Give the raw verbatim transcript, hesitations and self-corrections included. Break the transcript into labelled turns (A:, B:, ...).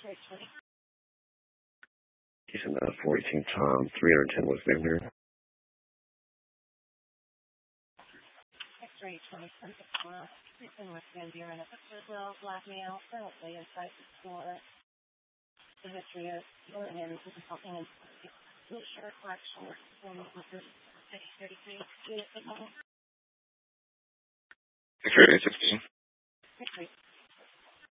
A: He's in the four eighteen Tom, three ten West Vancouver.
B: X-ray twenty-seven, uh, in West Vancouver, and a picture as well, black male, currently inside the store. The history of going in and something in blue shirt, black shorts, and with thirty-three units at home.
A: X-ray sixteen.
B: X-ray